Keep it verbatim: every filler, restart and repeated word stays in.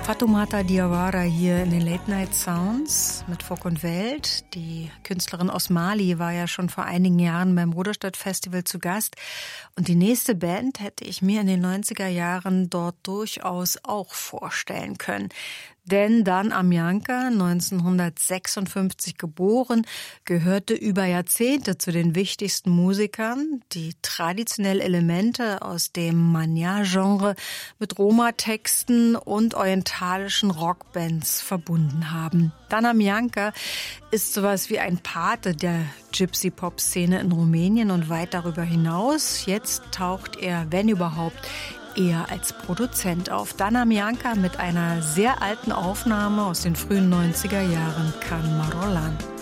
Fatoumata Diawara hier in den Late Night Sounds mit Folk und Welt. Die Künstlerin aus Mali war ja schon vor einigen Jahren beim Ruderstadt Festival zu Gast. Und die nächste Band hätte ich mir in den neunziger Jahren dort durchaus auch vorstellen können. Denn Dan Amyanga, neunzehnhundertsechsundfünfzig geboren, gehörte über Jahrzehnte zu den wichtigsten Musikern, die traditionell Elemente aus dem Manya-Genre mit Roma-Texten und orientalischen Rockbands verbunden haben. Dan Amyanga ist sowas wie ein Pate der Gypsy-Pop-Szene in Rumänien und weit darüber hinaus. Jetzt taucht er, wenn überhaupt, eher als Produzent auf. Dan Amyanga mit einer sehr alten Aufnahme aus den frühen neunziger Jahren, Can Marolan.